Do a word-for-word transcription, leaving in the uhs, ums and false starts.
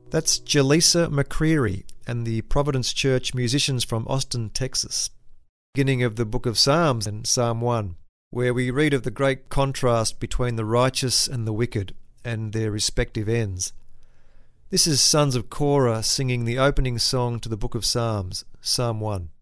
That's Jaleesa McCreary and the Providence Church musicians from Austin, Texas. Beginning of the book of Psalms in Psalm one, where we read of the great contrast between the righteous and the wicked and their respective ends. This is Sons of Korah singing the opening song to the book of Psalms, Psalm one.